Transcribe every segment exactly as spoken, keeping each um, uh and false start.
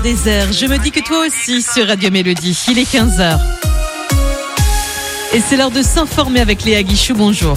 désert. Je me dis que toi aussi sur Radio Mélodie. Il est quinze heures. Et c'est l'heure de s'informer avec Léa Guichou. Bonjour.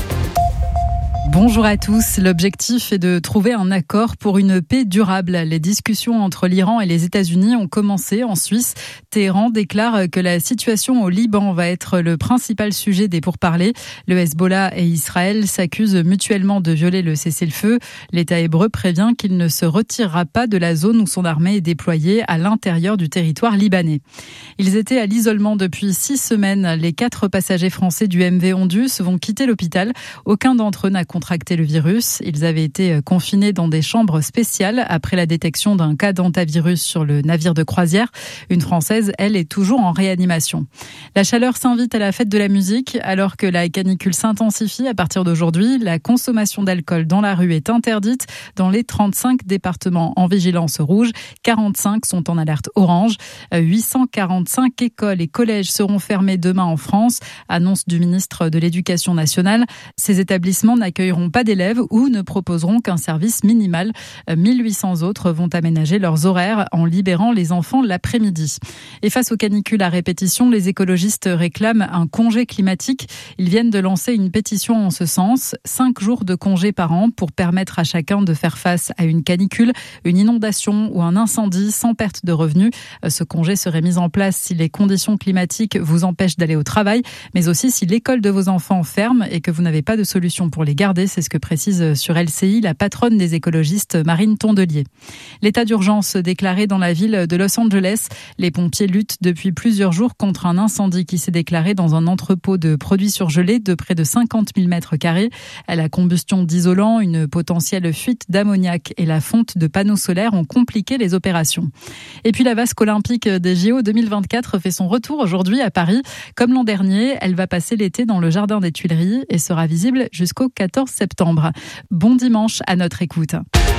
Bonjour à tous. L'objectif est de trouver un accord pour une paix durable. Les discussions entre l'Iran et les États-Unis ont commencé en Suisse. Téhéran déclare que la situation au Liban va être le principal sujet des pourparlers. Le Hezbollah et Israël s'accusent mutuellement de violer le cessez-le-feu. L'État hébreu prévient qu'il ne se retirera pas de la zone où son armée est déployée à l'intérieur du territoire libanais. Ils étaient à l'isolement depuis six semaines. Les quatre passagers français du M V Ondus vont quitter l'hôpital. Aucun d'entre eux n'a contracté le virus. Ils avaient été confinés dans des chambres spéciales après la détection d'un cas d'hantavirus sur le navire de croisière. Une Française, elle, est toujours en réanimation. La chaleur s'invite à la fête de la musique. Alors que la canicule s'intensifie à partir d'aujourd'hui, la consommation d'alcool dans la rue est interdite dans les trente-cinq départements en vigilance rouge. quarante-cinq sont en alerte orange. huit cent quarante-cinq écoles et collèges seront fermés demain en France, annonce du ministre de l'Éducation nationale. Ces établissements n'accueilleront pas d'élèves ou ne proposeront qu'un service minimal. mille huit cents autres vont aménager leurs horaires en libérant les enfants l'après-midi. Et face aux canicules à répétition, les écologistes réclament un congé climatique. Ils viennent de lancer une pétition en ce sens. Cinq jours de congé par an pour permettre à chacun de faire face à une canicule, une inondation ou un incendie sans perte de revenus. Ce congé serait mis en place si les conditions climatiques vous empêchent d'aller au travail, mais aussi si l'école de vos enfants ferme et que vous n'avez pas de solution pour les garder. C'est ce que précise sur L C I la patronne des écologistes, Marine Tondelier. L'état d'urgence déclaré dans la ville de Los Angeles. Les pompiers luttent depuis plusieurs jours contre un incendie qui s'est déclaré dans un entrepôt de produits surgelés de près de cinquante mille mètres carrés. La combustion d'isolants, une potentielle fuite d'ammoniac et la fonte de panneaux solaires ont compliqué les opérations. Et puis la vasque olympique des J O deux mille vingt-quatre fait son retour aujourd'hui à Paris. Comme l'an dernier, elle va passer l'été dans le jardin des Tuileries et sera visible jusqu'au quatorze septembre. Bon dimanche à notre écoute.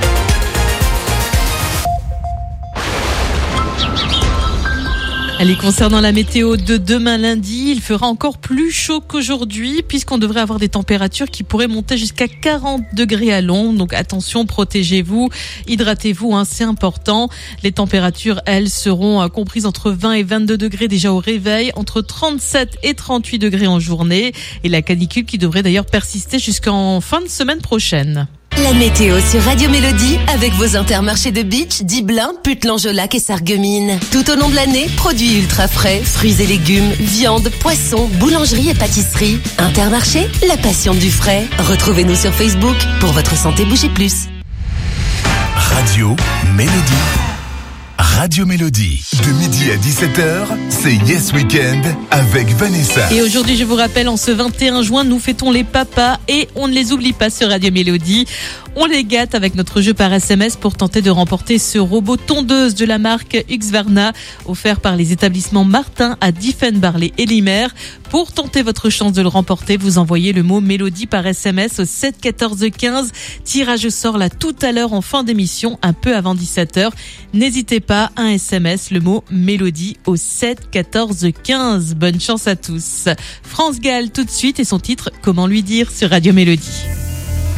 Allez, concernant la météo de demain lundi, il fera encore plus chaud qu'aujourd'hui puisqu'on devrait avoir des températures qui pourraient monter jusqu'à quarante degrés à l'ombre. Donc attention, protégez-vous, hydratez-vous, hein, c'est important. Les températures, elles, seront euh, comprises entre vingt et vingt-deux degrés déjà au réveil, entre trente-sept et trente-huit degrés en journée. Et la canicule qui devrait d'ailleurs persister jusqu'en fin de semaine prochaine. La météo sur Radio Mélodie avec vos intermarchés de Beach, Diblin, Putlan-Jolac et Sarreguemines. Tout au long de l'année, produits ultra frais, fruits et légumes, viande, poissons, boulangerie et pâtisserie. Intermarché, la passion du frais. Retrouvez-nous sur Facebook pour votre santé bougez plus. Radio Mélodie. Radio Mélodie. De midi à dix-sept heures, c'est Yes Weekend avec Vanessa. Et aujourd'hui, je vous rappelle, en ce vingt et un juin, nous fêtons les papas et on ne les oublie pas sur Radio Mélodie. On les gâte avec notre jeu par S M S pour tenter de remporter ce robot tondeuse de la marque Husqvarna offert par les établissements Martin à Diefenbarlé et Limer. Pour tenter votre chance de le remporter, vous envoyez le mot Mélodie par S M S au sept quatorze quinze. Tirage au sort là tout à l'heure en fin d'émission, un peu avant dix-sept heures. N'hésitez pas, un S M S, le mot Mélodie au sept quatorze quinze. Bonne chance à tous. France Gall tout de suite et son titre Comment lui dire sur Radio Mélodie.